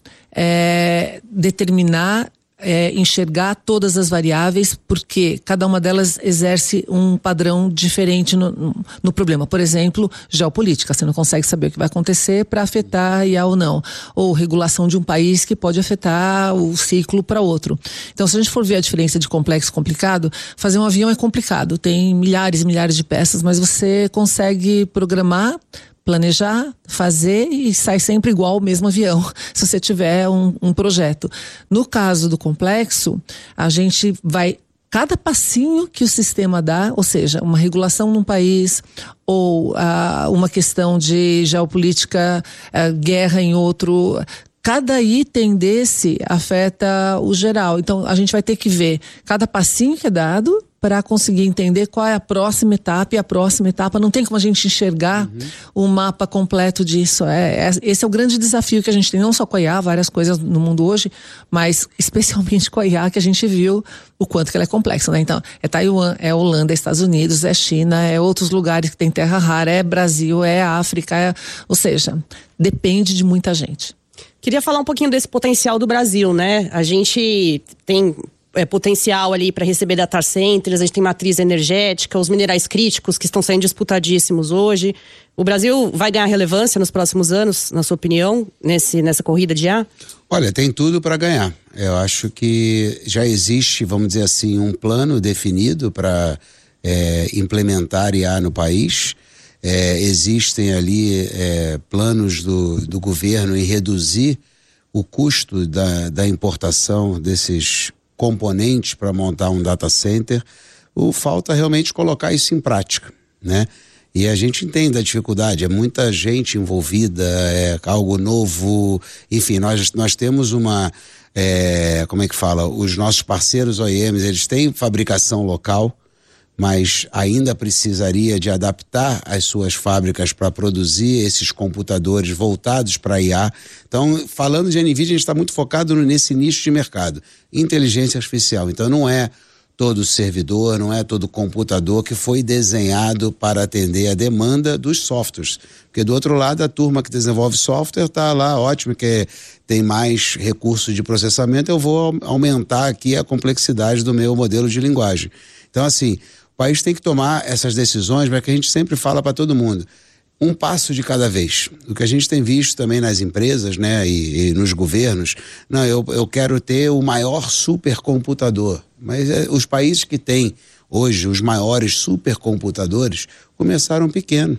determinar, enxergar todas as variáveis, porque cada uma delas exerce um padrão diferente no problema. Por exemplo, geopolítica, você não consegue saber o que vai acontecer para afetar a IA ou não. Ou regulação de um país que pode afetar o ciclo para outro. Então, se a gente for ver a diferença de complexo e complicado, fazer um avião é complicado, tem milhares e milhares de peças, mas você consegue programar, planejar, fazer e sai sempre igual o mesmo avião, se você tiver um projeto. No caso do complexo, a gente vai, cada passinho que o sistema dá, ou seja, uma regulação num país ou uma questão de geopolítica, guerra em outro, cada item desse afeta o geral. Então, a gente vai ter que ver cada passinho que é dado para conseguir entender qual é a próxima etapa, e a próxima etapa não tem como a gente enxergar o mapa completo disso. Esse é o grande desafio que a gente tem, não só com a IA, várias coisas no mundo hoje, mas especialmente com a IA, que a gente viu o quanto que ela é complexa, né? Então, é Taiwan, é Holanda, é Estados Unidos, é China, é outros lugares que tem terra rara, é Brasil, é África, ou seja, depende de muita gente. Queria falar um pouquinho desse potencial do Brasil, né? A gente tem potencial ali para receber data centers, a gente tem matriz energética, os minerais críticos que estão sendo disputadíssimos hoje. O Brasil vai ganhar relevância nos próximos anos, na sua opinião, nessa corrida de IA? Olha, tem tudo para ganhar. Eu acho que já existe, vamos dizer assim, um plano definido para implementar IA no país. Existem ali planos do governo em reduzir o custo da importação desses componentes para montar um data center. Falta realmente colocar isso em prática, né? E a gente entende a dificuldade, é muita gente envolvida, é algo novo, enfim, nós temos como é que fala, os nossos parceiros OEMs, eles têm fabricação local, mas ainda precisaria de adaptar as suas fábricas para produzir esses computadores voltados para IA. Então, falando de NVIDIA, a gente está muito focado nesse nicho de mercado, inteligência artificial. Então, não é todo servidor, não é todo computador que foi desenhado para atender a demanda dos softwares. Porque do outro lado, a turma que desenvolve software está lá, ótimo, que tem mais recursos de processamento, eu vou aumentar aqui a complexidade do meu modelo de linguagem. Então, assim, o país tem que tomar essas decisões, mas que a gente sempre fala para todo mundo, um passo de cada vez. O que a gente tem visto também nas empresas, né, e nos governos, não, eu quero ter o maior supercomputador, mas os países que têm hoje os maiores supercomputadores começaram pequeno.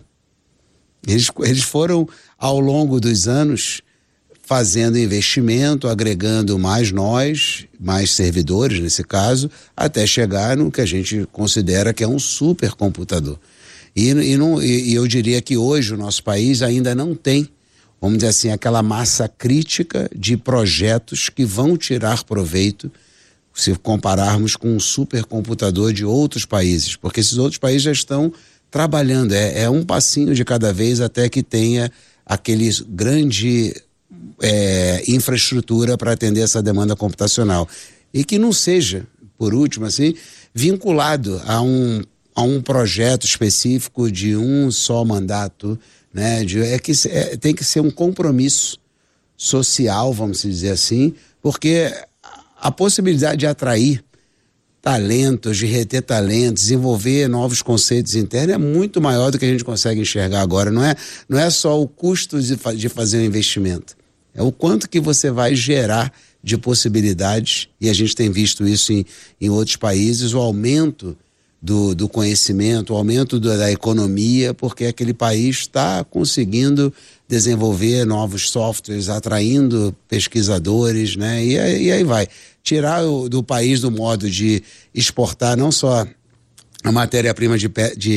Eles foram, ao longo dos anos, fazendo investimento, agregando mais servidores nesse caso, até chegar no que a gente considera que é um supercomputador. E eu diria que hoje o nosso país ainda não tem, vamos dizer assim, aquela massa crítica de projetos que vão tirar proveito se compararmos com um supercomputador de outros países, porque esses outros países já estão trabalhando, é um passinho de cada vez até que tenha aquele grande infraestrutura para atender essa demanda computacional. E que não seja, por último, assim, vinculado a um projeto específico de um só mandato, né? Tem que ser um compromisso social, vamos dizer assim, porque a possibilidade de atrair talentos, de reter talentos, desenvolver novos conceitos internos é muito maior do que a gente consegue enxergar agora. Não é só o custo de fazer um investimento, é o quanto que você vai gerar de possibilidades, e a gente tem visto isso em outros países, o aumento do conhecimento, o aumento da economia, porque aquele país está conseguindo desenvolver novos softwares, atraindo pesquisadores, né? E aí vai. Tirar do país do modo de exportar não só a matéria-prima de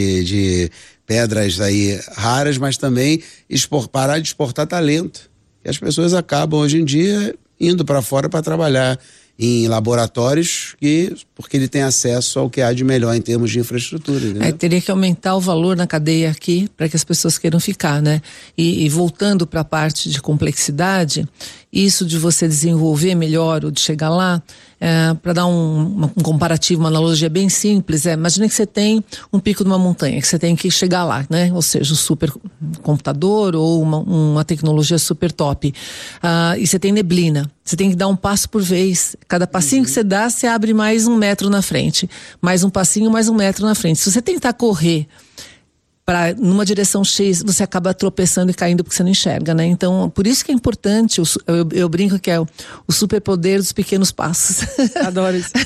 pedras aí raras, mas também parar de exportar talento. E as pessoas acabam hoje em dia indo para fora para trabalhar em laboratórios porque ele tem acesso ao que há de melhor em termos de infraestrutura. Teria que aumentar o valor na cadeia aqui para que as pessoas queiram ficar, né? E voltando para a parte de complexidade, isso de você desenvolver melhor ou de chegar lá, para dar um comparativo, uma analogia bem simples, imagina que você tem um pico de uma montanha, que você tem que chegar lá, né? Ou seja, um supercomputador ou uma tecnologia super top. E você tem neblina, você tem que dar um passo por vez. Cada passinho que você dá, você abre mais 1 metro na frente. Mais um passinho, mais 1 metro na frente. Se você tentar correr numa direção X, você acaba tropeçando e caindo porque você não enxerga, né? Então, por isso que é importante, eu brinco que é o superpoder dos pequenos passos. Adoro isso.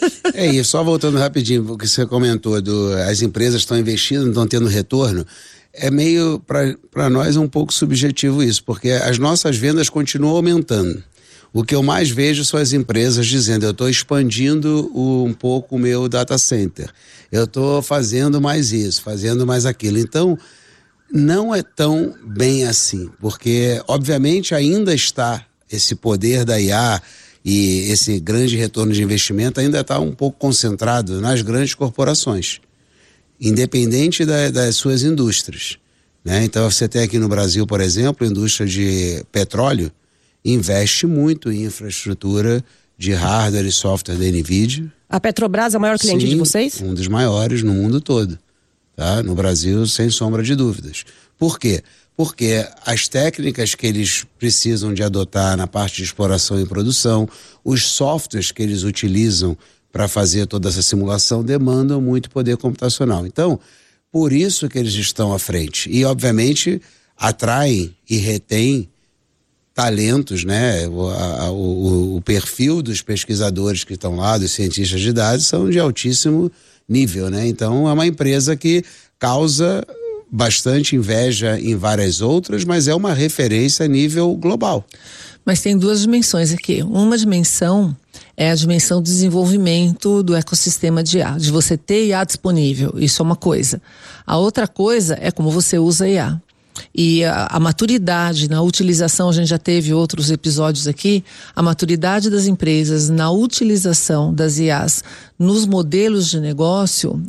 E só voltando rapidinho, porque você comentou, as empresas estão investindo, não estão tendo retorno, é meio, para nós, um pouco subjetivo isso, porque as nossas vendas continuam aumentando. O que eu mais vejo são as empresas dizendo, eu estou expandindo um pouco o meu data center, eu estou fazendo mais isso, fazendo mais aquilo. Então, não é tão bem assim, porque, obviamente, ainda está esse poder da IA e esse grande retorno de investimento ainda está um pouco concentrado nas grandes corporações, independente das suas indústrias, né? Então, você tem aqui no Brasil, por exemplo, a indústria de petróleo, investe muito em infraestrutura de hardware e software da NVIDIA. A Petrobras é o maior cliente de vocês? Um dos maiores no mundo todo, tá? No Brasil, sem sombra de dúvidas. Por quê? Porque as técnicas que eles precisam de adotar na parte de exploração e produção, os softwares que eles utilizam para fazer toda essa simulação demandam muito poder computacional. Então, por isso que eles estão à frente. E, obviamente, atraem e retêm talentos, né? O perfil dos pesquisadores que estão lá, dos cientistas de dados, são de altíssimo nível, né? Então, é uma empresa que causa bastante inveja em várias outras, mas é uma referência a nível global. Mas tem 2 dimensões aqui. Uma dimensão é a dimensão do desenvolvimento do ecossistema de IA, de você ter IA disponível. Isso é uma coisa. A outra coisa é como você usa a IA. E a maturidade na utilização, a gente já teve outros episódios aqui, a maturidade das empresas na utilização das IAs nos modelos de negócio,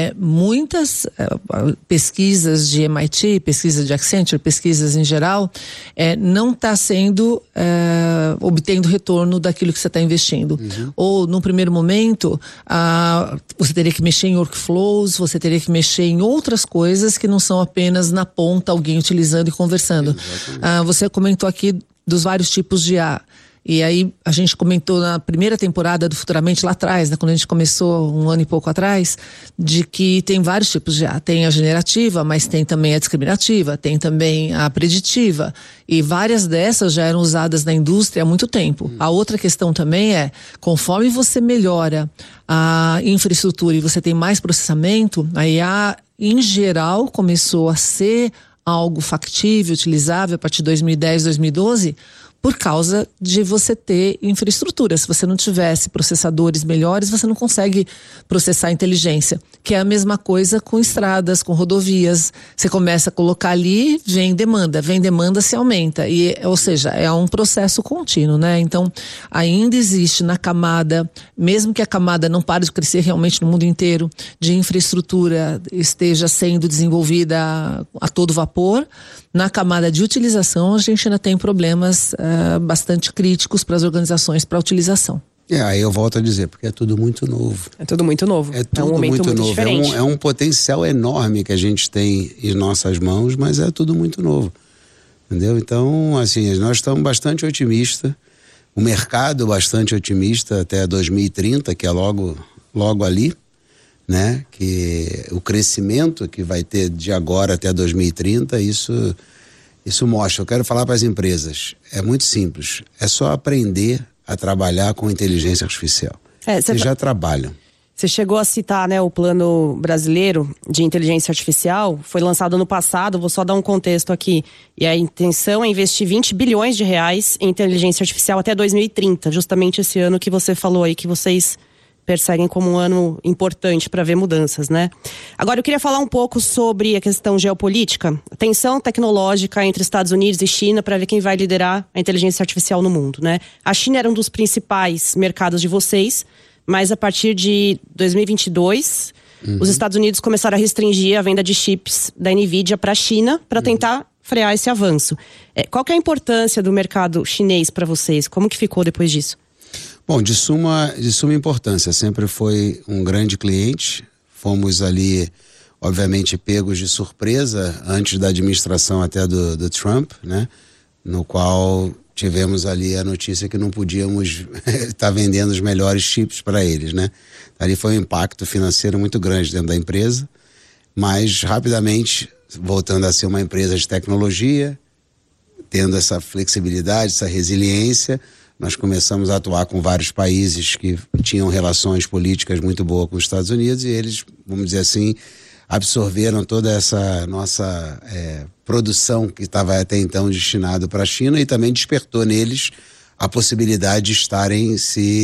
muitas pesquisas de MIT, pesquisas de Accenture, pesquisas em geral, não está sendo obtendo retorno daquilo que você está investindo. Ou, num primeiro momento, você teria que mexer em workflows, você teria que mexer em outras coisas que não são apenas na ponta alguém utilizando e conversando. Você comentou aqui dos vários tipos de IA. E aí a gente comentou na primeira temporada do Futuramente lá atrás, né, quando a gente começou 1 ano e pouco atrás, de que tem vários tipos de IA. Tem a generativa, mas tem também a discriminativa, tem também a preditiva. E várias dessas já eram usadas na indústria há muito tempo. A outra questão também é, conforme você melhora a infraestrutura e você tem mais processamento, a IA em geral começou a ser algo factível, utilizável a partir de 2010, 2012, por causa de você ter infraestrutura. Se você não tivesse processadores melhores, você não consegue processar a inteligência. Que é a mesma coisa com estradas, com rodovias. Você começa a colocar ali, vem demanda, se aumenta. Ou seja, é um processo contínuo, né? Então, ainda existe na camada, mesmo que a camada não pare de crescer realmente no mundo inteiro, de infraestrutura esteja sendo desenvolvida a todo vapor, na camada de utilização a gente ainda tem problemas bastante críticos para as organizações para a utilização. Aí eu volto a dizer, porque é tudo muito novo. É tudo muito novo. É tudo muito novo. Diferente. É um potencial enorme que a gente tem em nossas mãos, mas é tudo muito novo. Entendeu? Então, assim, nós estamos bastante otimistas, o mercado bastante otimista até 2030, que é logo ali, né? Que o crescimento que vai ter de agora até 2030, isso mostra. Eu quero falar para as empresas, é muito simples, é só aprender a trabalhar com inteligência artificial. Vocês já trabalham. Você chegou a citar, né, o plano brasileiro de inteligência artificial, foi lançado ano passado, vou só dar um contexto aqui. E a intenção é investir 20 bilhões de reais em inteligência artificial até 2030, justamente esse ano que você falou aí, que vocês perseguem como um ano importante para ver mudanças, né? Agora eu queria falar um pouco sobre a questão geopolítica, tensão tecnológica entre Estados Unidos e China para ver quem vai liderar a inteligência artificial no mundo, né? A China era um dos principais mercados de vocês, mas a partir de 2022, os Estados Unidos começaram a restringir a venda de chips da NVIDIA para a China para tentar frear esse avanço. Qual que é a importância do mercado chinês para vocês? Como que ficou depois disso? Bom, de suma importância, sempre foi um grande cliente, fomos ali, obviamente, pegos de surpresa antes da administração até do Trump, né? No qual tivemos ali a notícia que não podíamos estar vendendo os melhores chips para eles, né? Ali foi um impacto financeiro muito grande dentro da empresa, mas rapidamente, voltando a ser uma empresa de tecnologia, tendo essa flexibilidade, essa resiliência, nós começamos a atuar com vários países que tinham relações políticas muito boas com os Estados Unidos e eles, vamos dizer assim, absorveram toda essa nossa produção que estava até então destinada para a China e também despertou neles a possibilidade de estarem se